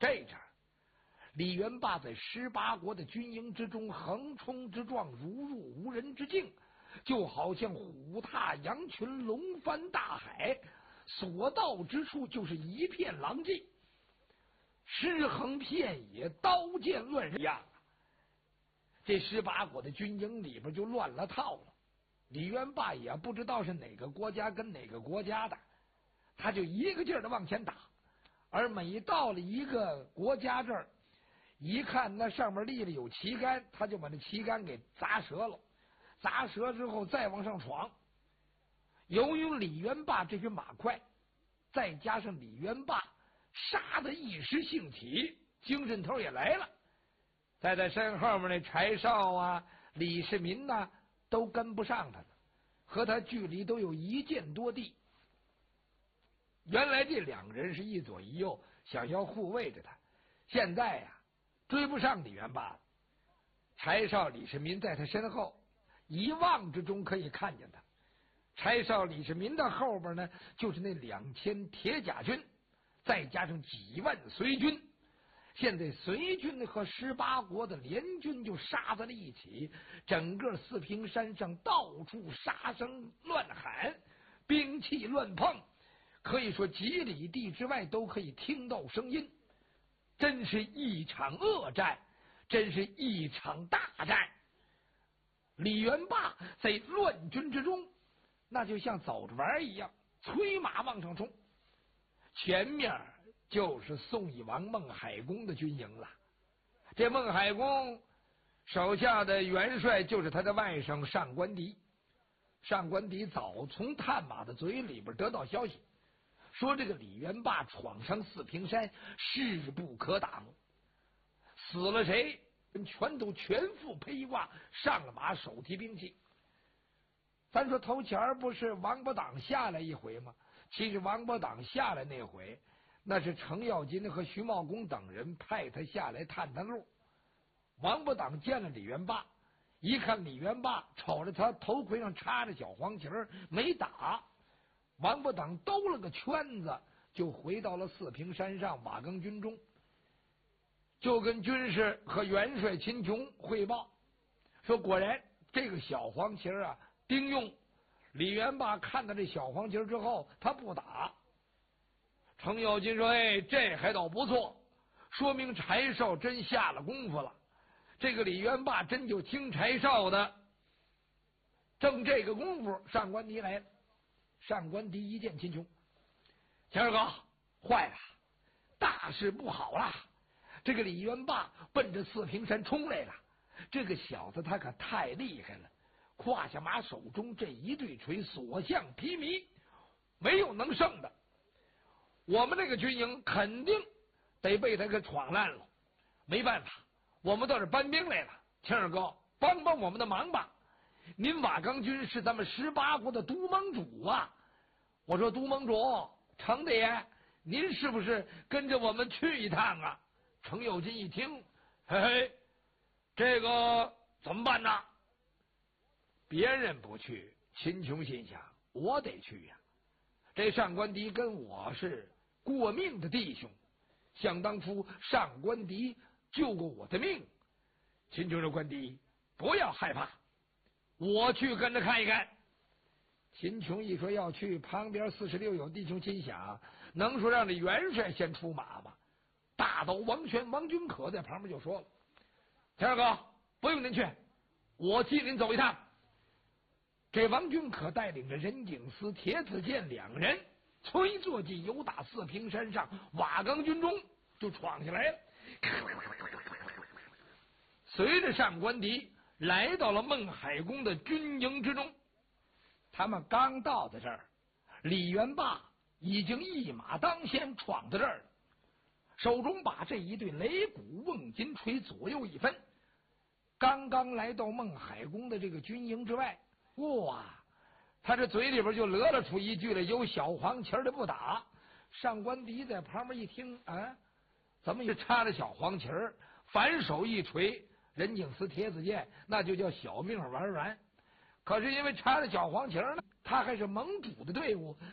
这阵李元霸在18国的军营之中横冲直撞，如入无人之境，就好像虎踏羊群，龙翻大海，所到之处就是一片狼藉，尸横遍野，刀剑乱刃。这18国的军营里边就乱了套了。李元霸也不知道是哪个国家跟哪个国家的，他就一个劲儿的往前打，而每到了一个国家这儿，一看那上面立了有旗杆，他就把那旗杆给砸折了，砸折之后再往上闯。由于李元霸这匹马快，再加上李元霸杀得一时兴起，精神头也来了，在他身后面那柴少啊、李世民呐、都跟不上他了，和他距离都有1箭多地。原来这两个人是一左一右，想要护卫着他，现在呀追不上李元霸了。柴少、李世民在他身后，一望之中可以看见他。柴少、李世民的后边呢，就是那2000铁甲军，再加上几万随军。现在随军和18国的联军就杀在了一起，整个四平山上到处杀声乱喊，兵器乱碰，可以说几里地之外都可以听到声音。真是一场恶战，真是一场大战。李元霸在乱军之中，那就像走着玩一样，催马往上冲。前面就是宋义王孟海公的军营了。这孟海公手下的元帅就是他的外甥上官迪。上官迪早从探马的嘴里边得到消息，说这个李元霸闯上四平山，势不可挡，死了谁全都全副披挂，上了马，手提兵器。咱说头前不是王八党下来一回吗？其实王八党下来那回，那是程咬金和徐茂公等人派他下来探探路。王八党见了李元霸，一看李元霸瞅着他头盔上插着小黄旗儿，没打。王八党兜了个圈子，就回到了四平山上瓦岗军中，就跟军士和元帅秦琼汇报说，果然这个小黄旗啊丁用。李元霸看到这小黄旗之后，他不打。程咬金说：“哎，这还倒不错，说明柴少真下了功夫了。这个李元霸真就听柴少的。”正这个功夫，上官迪来了。上官迪一见秦琼，钱二哥，坏了，大事不好了！这个李元霸奔着四平山冲来了。这个小子他可太厉害了，胯下马手中这一对锤，所向披靡，没有能胜的。我们这个军营肯定得被他给闯烂了。没办法，我们到这搬兵来了。钱二哥，帮帮我们的忙吧！您瓦岗军是咱们18国的都盟主啊！我说都盟主，程大爷，您是不是跟着我们去一趟啊？程咬金一听，嘿嘿，这个怎么办呢？别人不去，秦琼心想，我得去呀。这上官迪跟我是过命的弟兄，想当初上官迪救过我的命。秦琼说：“官迪，不要害怕，我去跟着看一看。”秦琼一说要去，旁边46友弟兄心想，能说让这元帅先出马吗？大刀王宣、王君可在旁边就说了：“田二哥，不用您去，我替您走一趟。”这王君可带领着任景思、铁子健两人，催坐骑由打四平山上瓦岗军中就闯下来了。随着上官迪来到了孟海公的军营之中，他们刚到的这儿，李元霸已经一马当先闯到这儿了，手中把这一对擂鼓瓮金锤左右一分，刚刚来到孟海公的这个军营之外，哇！他这嘴里边就勒了出一句来：“有小黄旗的不打。”上官迪在旁边一听，啊，怎么也插着小黄旗儿？反手一锤，任景思、铁子健那就叫小命玩完。可是因为插着小黄旗呢，他还是盟主的队伍，